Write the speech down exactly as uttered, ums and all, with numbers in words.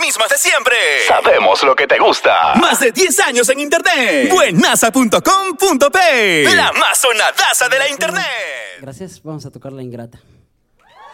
mismas de siempre. Sabemos lo que te gusta. Más de diez años en internet. Buenaza punto com punto pe. La más sonadaza de la internet. Gracias, vamos a tocar La Ingrata.